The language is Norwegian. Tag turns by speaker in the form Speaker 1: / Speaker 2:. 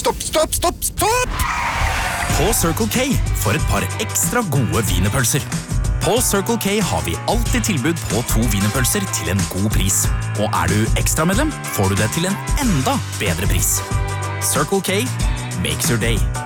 Speaker 1: Stopp!
Speaker 2: På Circle K for et par ekstra gode wienerpølser. På Circle K har vi alltid tilbud på 2 wienerpølser til en god pris. Og du ekstramedlem, får du det til en enda bedre pris. Circle K makes your day.